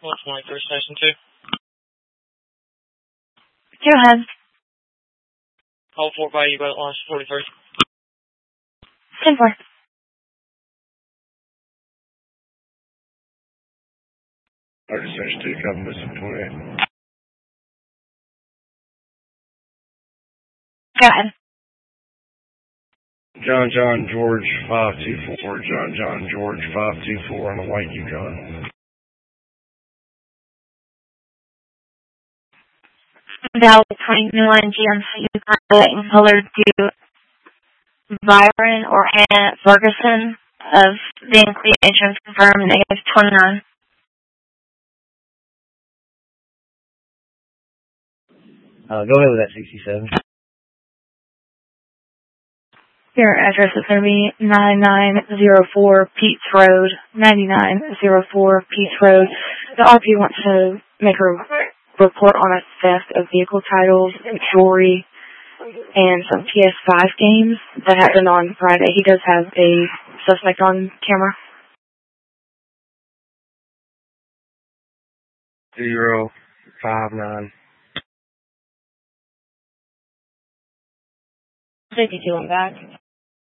121st Station 2. Go ahead. Call 4 by you by launch 41st. 10-4. Station 2, cover missing 28. Go ahead. John George 524, John George 524 on the white Yukon. Valley 21 GMC Yukon color to Byron or Hannah Ferguson of Van Cleet Insurance confirmed -29. Go ahead with that 67. Your address is going to be 9904 Pete's Road, 9904 Pete's Road. The RP wants to make a report on a theft of vehicle titles, jewelry, and some PS5 games that happened on Friday. He does have a suspect on camera. 059. 52 on back.